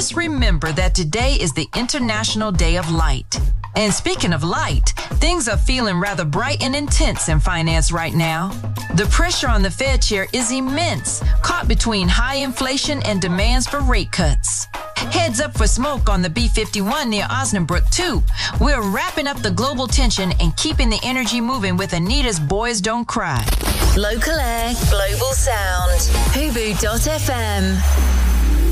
Just remember that today is the International Day of Light. And speaking of light, things are feeling rather bright and intense in finance right now. The pressure on the Fed chair is immense, caught between high inflation and demands for rate cuts. Heads up for smoke on the B-51 near Osnabrück, too. We're wrapping up the global tension and keeping the energy moving with Anita's Boys Don't Cry. Local air, global sound. Hubu.fm.